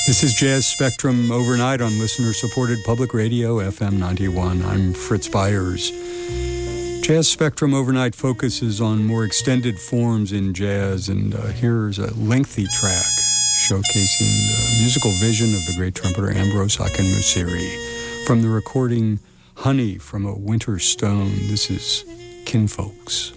This is Jazz Spectrum overnight on listener-supported public radio, FM 91. I'm Fritz Byers. Jazz Spectrum overnight focuses on more extended forms in jazz, and here's a lengthy track showcasing the musical vision of the great trumpeter Ambrose Akinmusire. From the recording Honey from a Winter Stone, this is Kinfolks.